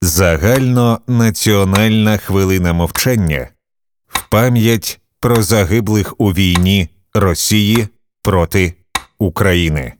Загальнонаціональна хвилина мовчання в пам'ять про загиблих у війні Росії проти України.